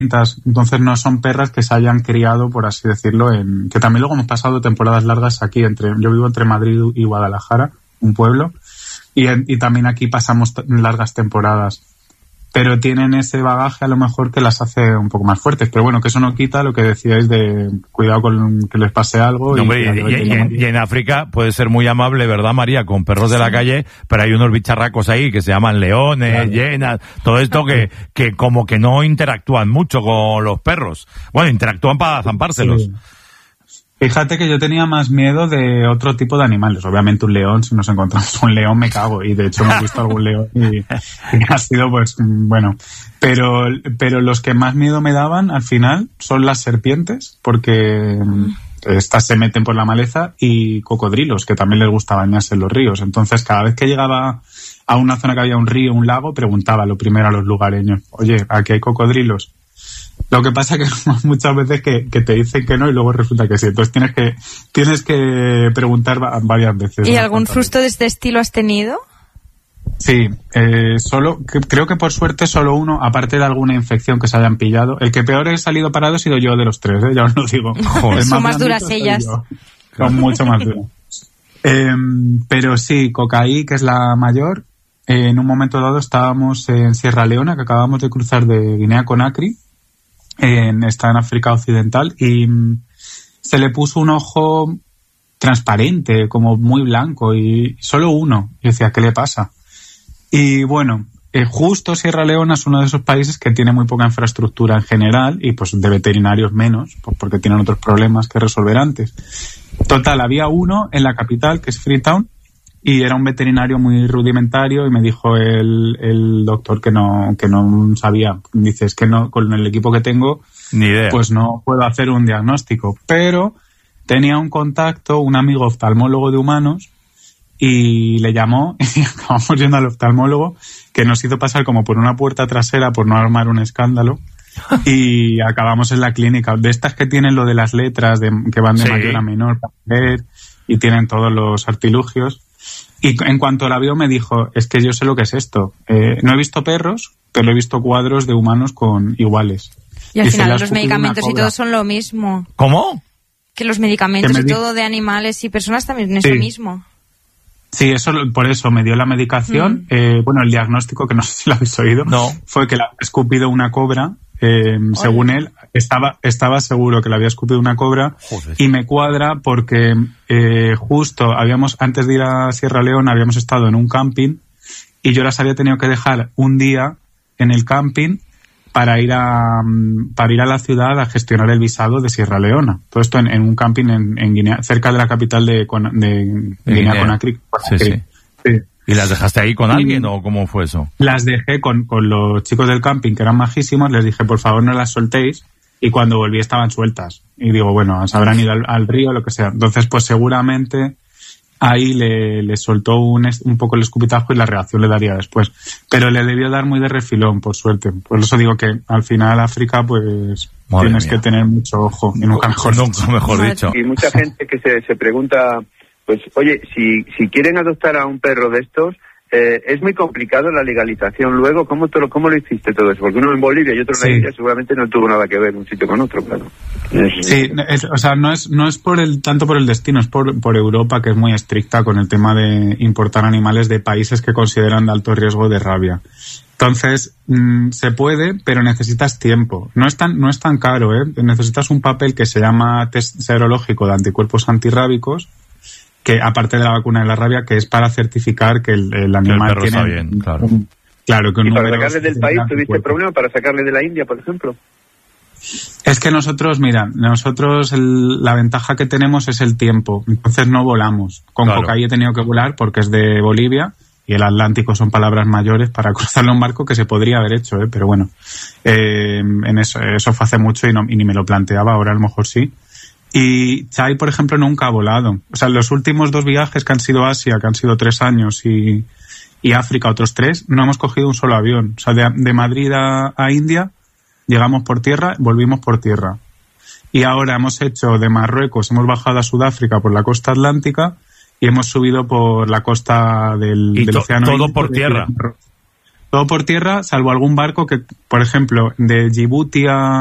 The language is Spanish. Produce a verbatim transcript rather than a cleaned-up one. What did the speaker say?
entonces no son perras que se hayan criado, por así decirlo, en que también luego hemos pasado temporadas largas aquí, entre yo vivo entre Madrid y Guadalajara, un pueblo, y, y también aquí pasamos t- largas temporadas. Pero tienen ese bagaje a lo mejor que las hace un poco más fuertes. Pero bueno, que eso no quita lo que decíais de cuidado con que les pase algo. No, y, hombre, y, y, y, en, y en África puede ser muy amable, ¿verdad, María? Con perros de sí. la calle, pero hay unos bicharracos ahí que se llaman leones, claro. hienas, todo esto que, que como que no interactúan mucho con los perros. Bueno, interactúan para zampárselos. Sí. Fíjate que yo tenía más miedo de otro tipo de animales. Obviamente un león, si nos encontramos un león me cago. Y de hecho hemos visto algún león y, y ha sido pues bueno. Pero, pero los que más miedo me daban al final son las serpientes, porque estas se meten por la maleza, y cocodrilos, que también les gusta bañarse en los ríos. Entonces cada vez que llegaba a una zona que había un río, un lago, preguntaba lo primero a los lugareños: oye, ¿aquí hay cocodrilos? Lo que pasa que muchas veces que, que te dicen que no y luego resulta que sí. Entonces tienes que tienes que preguntar varias veces. ¿Y algún susto de este estilo has tenido? Sí, eh, solo que, creo que por suerte solo uno, aparte de alguna infección que se hayan pillado. El que peor he salido parado he sido yo de los tres, ¿eh? Ya os lo digo. Joder, son más duras ellas. Son mucho más duras. Eh, pero sí, Cocaí, que es la mayor, eh, en un momento dado estábamos en Sierra Leona, que acabamos de cruzar de Guinea Conakry. En, está en África Occidental, y se le puso un ojo transparente, como muy blanco, y solo uno. Y decía, ¿qué le pasa? Y bueno, eh, justo Sierra Leona es uno de esos países que tiene muy poca infraestructura en general, y pues de veterinarios menos, pues porque tienen otros problemas que resolver antes. Total, había uno en la capital, que es Freetown, y era un veterinario muy rudimentario, y me dijo el, el doctor que no, que no sabía. Dice, es que no, con el equipo que tengo, ni idea. Pues no puedo hacer un diagnóstico. Pero tenía un contacto, un amigo oftalmólogo de humanos, y le llamó, y acabamos yendo al oftalmólogo, que nos hizo pasar como por una puerta trasera por no armar un escándalo, y acabamos en la clínica. De estas que tienen lo de las letras, de, que van de sí. mayor a menor para leer, y tienen todos los artilugios. Y en cuanto la vio me dijo, es que yo sé lo que es esto. Eh, no he visto perros, pero he visto cuadros de humanos con iguales. Y al y final los medicamentos y todo son lo mismo. ¿Cómo? Que los medicamentos me y di- todo de animales y personas también es sí. lo mismo. Sí, eso por eso me dio la medicación. Mm. Eh, bueno, el diagnóstico, que no sé si lo habéis oído, no. fue que le había escupido una cobra. Eh, según él, estaba estaba seguro que le había escupido una cobra. Joder. Y me cuadra porque eh, justo habíamos, antes de ir a Sierra Leona, habíamos estado en un camping, y yo las había tenido que dejar un día en el camping para ir a para ir a la ciudad a gestionar el visado de Sierra Leona. Todo esto en, en un camping en, en Guinea, cerca de la capital de, de, de Guinea Conakry. Sí, sí. sí. ¿Y las dejaste ahí con alguien o cómo fue eso? Las dejé con, con los chicos del camping, que eran majísimos. Les dije, por favor, no las soltéis. Y cuando volví estaban sueltas. Y digo, bueno, se habrán ido al, al río o lo que sea. Entonces, pues seguramente ahí le, le soltó un, un poco el escupitajo, y la reacción le daría después. Pero le debió dar muy de refilón, por suerte. Por eso digo que al final África, pues Madre tienes mía. que tener mucho ojo. Y nunca mejor, nunca mejor dicho. Y mucha gente que se, se pregunta... Pues, oye, si si quieren adoptar a un perro de estos, eh, es muy complicado la legalización. Luego, ¿cómo, te lo, ¿cómo lo hiciste todo eso? Porque uno en Bolivia y otro en sí. la India seguramente no tuvo nada que ver un sitio con otro, claro. Sí, es, o sea, no es no es por el tanto por el destino, es por, por Europa, que es muy estricta con el tema de importar animales de países que consideran de alto riesgo de rabia. Entonces, mmm, se puede, pero necesitas tiempo. No es tan, no es tan caro, ¿eh? Necesitas un papel que se llama test serológico de anticuerpos antirrábicos, que aparte de la vacuna de la rabia, que es para certificar que el, el animal que el tiene está bien, claro. Un, claro que un ¿Y para número sacarle del país tuviste problema para sacarle de la India, por ejemplo? Es que nosotros, mira, nosotros el, la ventaja que tenemos es el tiempo, entonces no volamos. Con claro. Cocaí he tenido que volar porque es de Bolivia, y el Atlántico son palabras mayores para cruzarle un barco, que se podría haber hecho, ¿eh? Pero bueno, eh, en eso, eso fue hace mucho y, no, y ni me lo planteaba, ahora a lo mejor sí. Y Chai, por ejemplo, nunca ha volado. O sea, los últimos dos viajes que han sido Asia, que han sido tres años, y, y África otros tres, no hemos cogido un solo avión. O sea, de, de Madrid a, a India, llegamos por tierra, volvimos por tierra. Y ahora hemos hecho de Marruecos, hemos bajado a Sudáfrica por la costa atlántica, y hemos subido por la costa del, ¿Y del to, océano. todo por tierra? Todo por tierra, salvo algún barco que, por ejemplo, de Djibouti a